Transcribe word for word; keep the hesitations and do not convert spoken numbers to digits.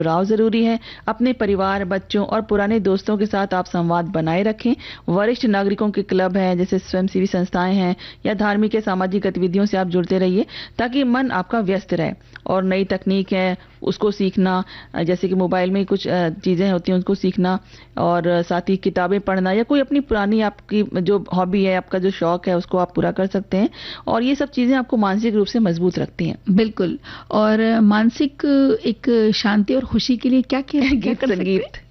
जुड़ाव ज़रूरी है। अपने परिवार, बच्चों और पुराने दोस्तों के साथ आप संवाद बनाए रखें। वरिष्ठ नागरिकों के क्लब हैं, जैसे स्वयंसेवी संस्थाएं हैं या धार्मिक या सामाजिक गतिविधियों से आप जुड़ते रहिए, ताकि मन आपका व्यस्त रहे। और नई तकनीक है उसको सीखना, जैसे कि मोबाइल में कुछ चीज़ें होती हैं उसको सीखना, और साथ ही किताबें पढ़ना या कोई अपनी पुरानी आपकी जो हॉबी है, आपका जो शौक है, उसको आप पूरा कर सकते हैं। और ये सब चीज़ें आपको मानसिक रूप से मजबूत रखती हैं। बिल्कुल। और मानसिक एक शांति और खुशी के लिए क्या क्या गीत संगीत